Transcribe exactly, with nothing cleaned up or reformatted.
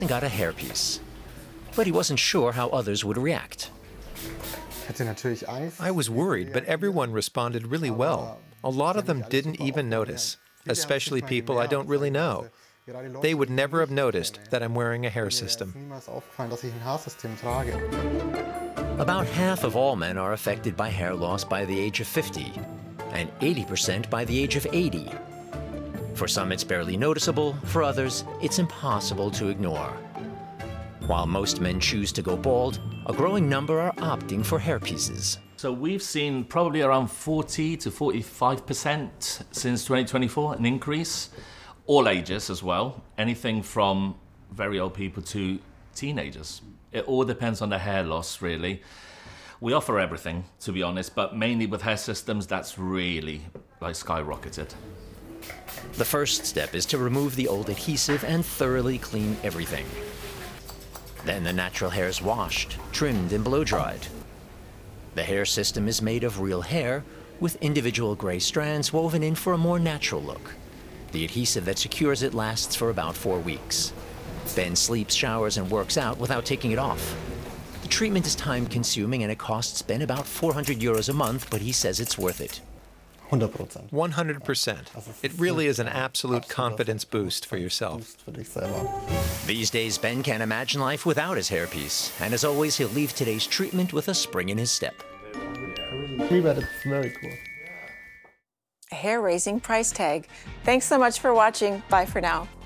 and got a hairpiece. But he wasn't sure how others would react. I was worried, but everyone responded really well. A lot of them didn't even notice, especially people I don't really know. They would never have noticed that I'm wearing a hair system. About half of all men are affected by hair loss by the age of fifty, and eighty percent by the age of eighty. For some, it's barely noticeable. For others, it's impossible to ignore. While most men choose to go bald, a growing number are opting for hairpieces. So we've seen probably around forty to forty-five percent since twenty twenty-four, an increase. All ages as well, anything from very old people to teenagers. It all depends on the hair loss, really. We offer everything, to be honest, but mainly with hair systems, that's really like skyrocketed. The first step is to remove the old adhesive and thoroughly clean everything. Then the natural hair is washed, trimmed, and blow-dried. The hair system is made of real hair, with individual gray strands woven in for a more natural look. The adhesive that secures it lasts for about four weeks. Ben sleeps, showers, and works out without taking it off. The treatment is time-consuming and it costs Ben about four hundred euros a month, but he says it's worth it. one hundred percent. It really is an absolute confidence boost for yourself. These days, Ben can't imagine life without his hairpiece. And as always, he'll leave today's treatment with a spring in his step. It's very cool. A hair-raising price tag. Thanks so much for watching. Bye for now.